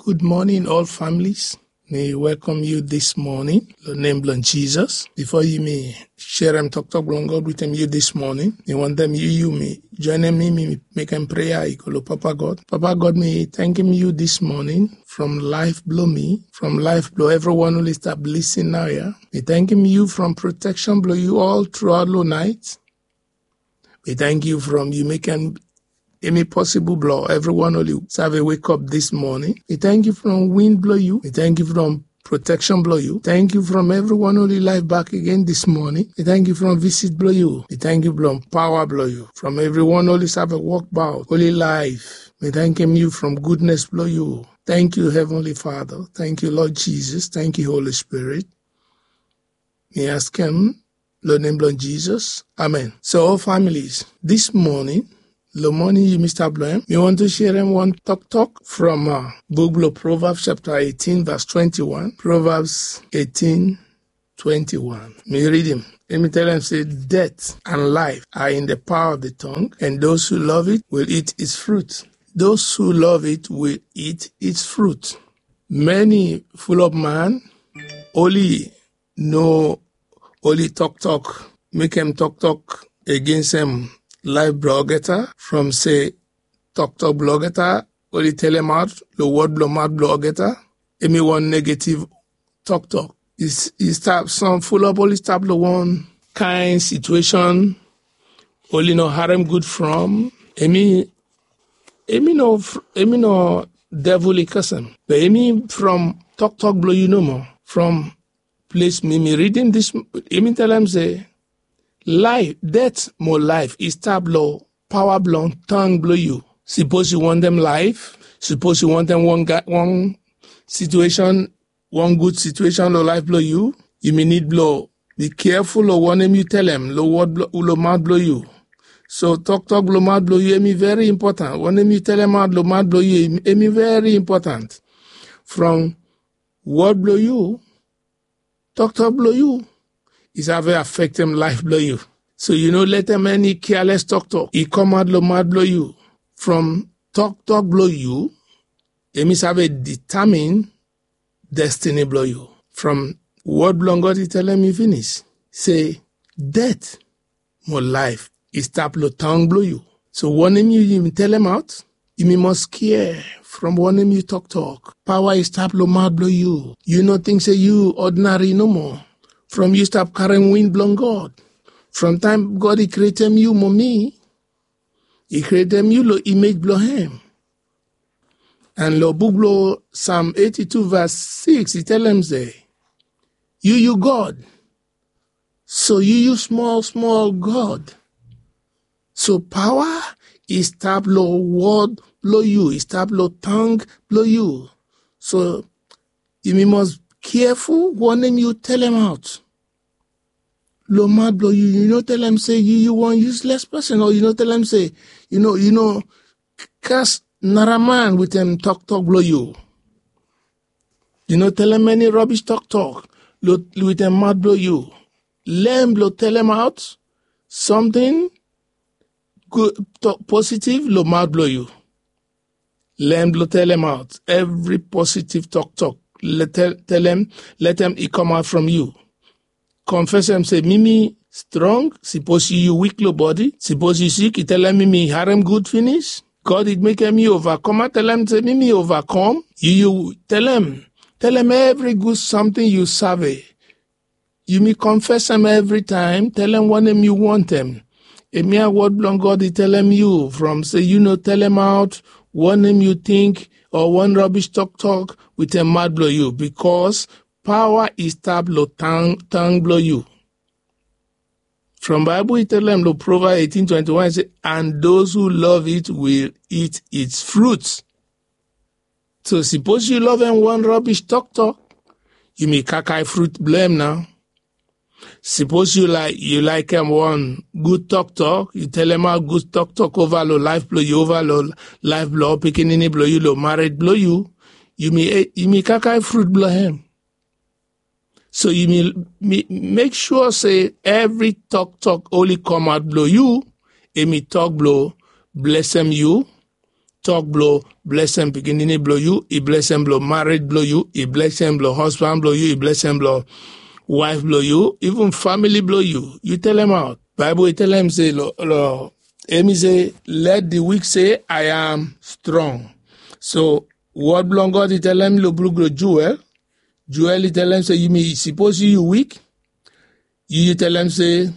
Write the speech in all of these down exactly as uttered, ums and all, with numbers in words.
Good morning, all families. May I welcome you this morning. The name blong Jesus. Before you may share them talk talk blong God with them you this morning. They want them you you me join them me me make them prayer. I call Papa God. Papa God me thank him you this morning from life blow me from life blow everyone who is start listening now. Yeah, we thank him you from protection blow you all throughout the night. We thank you from you making any possible blow, everyone only have a wake up this morning. We thank you from wind blow you. We thank you from protection blow you. Thank you from everyone only life back again this morning. We thank you from visit blow you. We thank you from power blow you. From everyone only have a walk about holy life. We thank you from goodness blow you. Thank you, Heavenly Father. Thank you, Lord Jesus. Thank you, Holy Spirit. We ask him, Lord name blong Jesus. Amen. So all families, this morning, Good morning, you Mister Bloem. We want to share them one talk talk from uh, book of Proverbs chapter eighteen, verse twenty-one. Proverbs eighteen, twenty-one. Me read him. Let me tell him, say, death and life are in the power of the tongue, and those who love it will eat its fruit. Those who love it will eat its fruit. Many full of man, only no, only talk talk, make him talk talk against him. Live blogger from say talk talk blogger only tell him out the word blow mad blogger any one negative talk talk is is start some full of only start the one kind situation only no harm good from any any no any no devil cussing but any from talk talk blow you no more from place me me reading this any tell him say life, death, more life is tab blow, power blow, tongue blow you. Suppose you want them life. Suppose you want them one one situation, one good situation, or life blow you. You may need blow. Be careful of one name you tell them. Low word blow, low mouth blow you. So talk talk blow mouth blow you. Amy very important. One name you tell them out low mouth blow you. Amy very important. From word blow you, talk talk blow you. Is have affect them life blow you. So you know let them any careless talk talk. He come out lo mad blow you. From talk talk blow you, it means have a determined destiny blow you. From word blong God he tell them you finish. Say death more life is tap lo tongue blow you. So one name you even tell them out, you must care from one name you talk talk. Power is tap lo mad blow you. You know things say you ordinary no more. From you stop carrying wind blong God. From time God he created you mommy. He created you lo image blow him. And lo book blow Psalm eighty-two verse six, he tell him say, you you God. So you you small, small God. So power is tap lo word blow you. Is tap lo tongue blow you. So you must careful, one name you tell him out. Low mad blow you, you know tell him say you you one useless person, or you know tell him say, you know, you know, cast naraman with them talk talk blow you. You know tell him any rubbish talk talk, lo, with them mad blow you. Let him blow tell him out something good talk, positive, lo mad blow you. Let him blow tell him out every positive talk talk. Let tell, tell them, let them it come out from you. Confess them, say, Mimi strong, suppose you weak low body, suppose you sick, you tell them Mimi harem good finish. God it make me overcome. Tell them, say, Mimi overcome. You, you tell them, tell them every good something you survey. You may confess them every time, tell them what name you want them. A mere word blong God, he tell them you from say, you know, tell them out one name you think or one rubbish talk talk with a mad blow you, because power is tab lo tongue, tongue blow you. From Bible, he tell them, lo Proverbs eighteen twenty-one, say, and those who love it will eat its fruits. So suppose you love them one rubbish talk talk, you may kakai fruit blame now. Suppose you like you like them one good talk talk, you tell them how good talk talk over lo life blow you, over lo life blow, picking any blow you, lo married blow you, you may you may kakai fruit blow him. So you may, may make sure say every talk talk only come out blow you, and me talk blow bless them you, talk blow, bless them beginning blow you, he bless them blow marriage blow you, he bless them blow husband blow you, he bless them blow wife blow you, even family blow you. You tell them out. Bible tell them say, lo, lo, Amy say, let the weak say, I am strong. So what belong God he tell them lo blue Joel. Joel he tell them say, you may suppose you weak. You, you tell them say,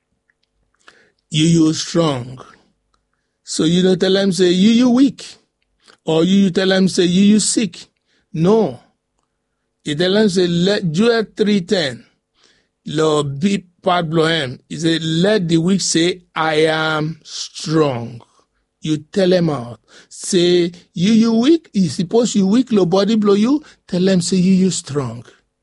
you you strong. So you don't tell them say, you you weak. Or you, you tell them say, you you sick. No. He tell them say, let Joel three ten. Lo be part blow him. He say, let the weak say, I am strong. You tell them out. Say, you you weak. You suppose you weak, lo body blow you. Tell them say, you you strong.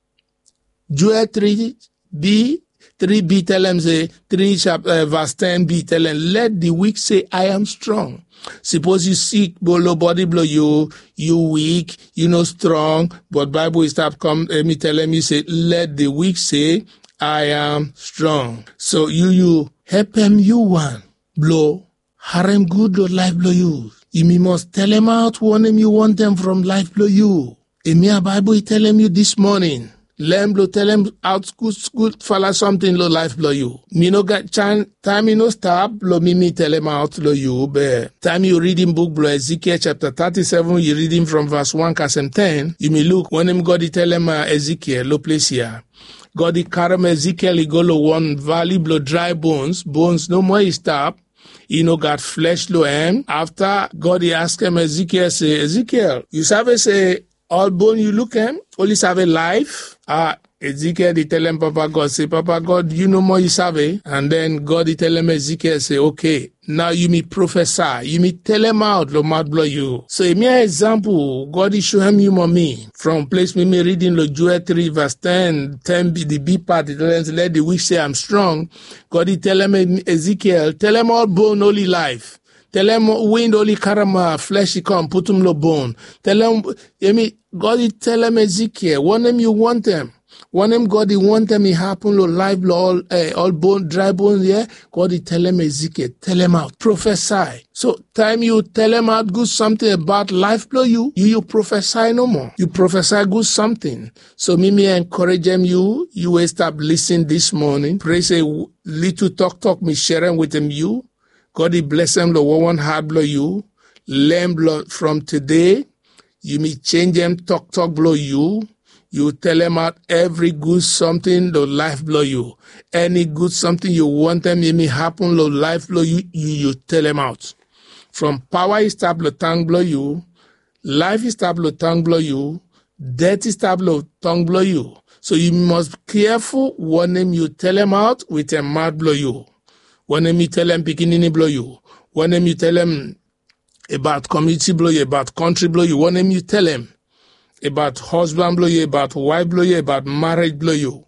Joel three B. three B tell them say, three chapter, uh, verse ten B tell them, let the weak say, I am strong. Suppose you sick, blow body blow you, you weak, you know strong, but Bible start come, let me tell them, you say, let the weak say, I am strong. So you, you, help him you one, blow, harem good, or life blow you. You must tell him out, warn him you want them from life blow you. In my Bible, tell him you this morning. Let him blow, tell him out good, good fella something low life blow you. Me no got chan, time you no stop, blow me me tell him out blow you, but time you reading book blow Ezekiel chapter thirty-seven, you reading from verse one case ten, you may look, when him God he tell him uh, Ezekiel, lo place here. God he carry him Ezekiel, he go lo one valley blow dry bones, bones no more he stop. You know, got flesh lo him. After God he ask him Ezekiel say, Ezekiel, you say say, all bone you look him, only have a life. Ah, Ezekiel, he tell him, Papa God, say, Papa God, you know more you have. And then God, he tell him, Ezekiel, say, okay, now you me prophesy. You me tell him out, the mouth blow you. So, in my example, God, he show him you more me. From place me, me reading the Joel three, verse ten, ten, the B part, it tells, let the weak say I'm strong. God, he tell him, Ezekiel, tell him all bone, only life. Tell him wind only karama, flesh he come, put him no bone. Tell him, I mean, God he tell him Ezekiel, want him you want them. Want him God he want them he happen lo life lo all uh, all bone, dry bones, yeah. God he tell him Ezekiel, tell him out, prophesy. So time you tell him out good something about life blow you, you you prophesy no more. You prophesy good something. So me me encourage them you, you will stop listening this morning. Pray say little talk talk me sharing with them you. God, he bless them, the one hard blow you. Learn blow from today. You may change them, talk, talk blow you. You tell them out every good something, the life blow you. Any good something you want them, it may happen, the life blow you, you, you tell them out. From power is start blow tongue blow you. Life is start blow tongue blow you. Death is start blow tongue blow you. So you must be careful what name you tell them out with a mouth blow you. When them you tell them beginning blow you. When them you tell them about community blow you, about country blow you. When them you tell them about husband blow you, about wife blow you, about marriage blow you.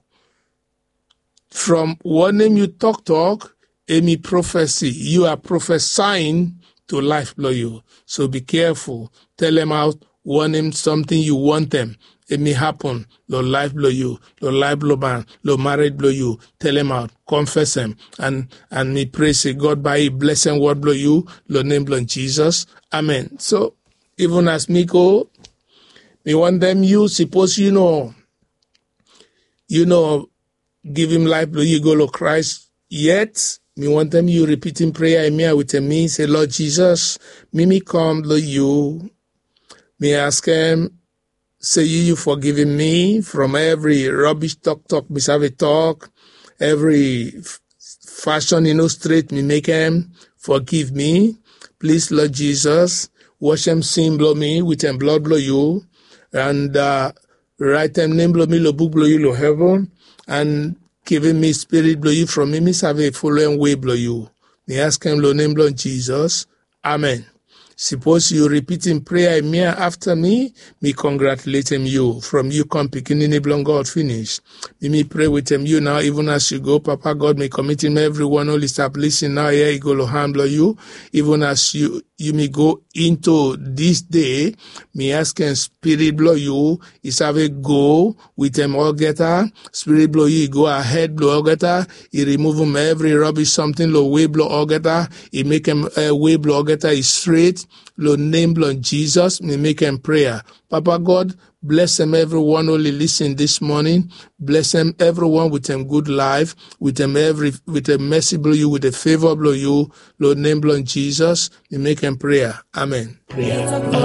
From one name you talk talk, any prophecy, you are prophesying to life blow you. So be careful. Tell them out one name something you want them. It may happen. Lo life blow you. Lo life blow man. Lo marriage blow you. Tell him out. Confess him. And, and me pray say God by his blessing word blow you. Lo name blow Jesus. Amen. So, even as me go, me want them you, suppose you know, you know, give him life blow you go lo Christ. Yet, me want them you repeating prayer in me with me. Say, Lord Jesus, me me come blow you. Me ask him, say you, you forgiving me from every rubbish talk, talk, misave talk, every f- fashion, you know, straight, me make him forgive me. Please, Lord Jesus, wash him sin blow me, with him blood blow you, and uh, write him name blow me, lo book blow you, lo heaven, and giving me spirit blow you from me, misave following way blow you. Me ask him, lo name blow Jesus. Amen. Suppose you repeating prayer me after me, me congratulate him you. From you come beginning blong God finish. Me me pray with him you now, even as you go, Papa God, me commit him everyone only stop listening now, here he go to handle you. Even as you you may go into this day, me asking spirit blow you, is have a go with him all getter, spirit blow you, go ahead blow all getter, he remove him every rubbish something low way blow all getter, he make him uh, way blow all getter is straight, Lord, name Lord Jesus, me make them prayer. Papa God, bless them everyone only listen this morning. Bless them everyone with them good life, with them every with a mercy blow you, with a favor blow you. Lord, name Lord Jesus, me make them prayer. Amen. Prayer.